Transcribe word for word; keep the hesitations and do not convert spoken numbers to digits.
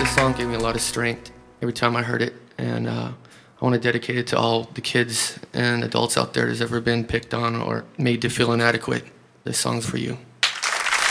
This song gave me a lot of strength every time I heard it, and uh, I want to dedicate it to all the kids and adults out there that's ever been picked on or made to feel inadequate. This song's for you.